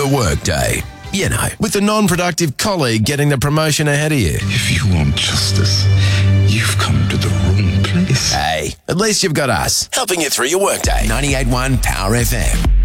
workday. You know, with the non-productive colleague getting the promotion ahead of you. If you want justice, you've come to the wrong place. Hey, at least you've got us, helping you through your workday. 98.1 Power FM.